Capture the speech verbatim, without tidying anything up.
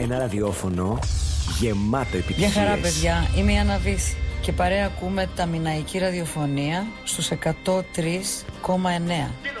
Ένα ραδιόφωνο γεμάτο επιτυχίες. Γεια χαρά, παιδιά. Είμαι η Άννα Βύση και παρέα ακούμε τα Μιναϊκή Ραδιοφωνία στους εκατό τρία κόμμα εννέα.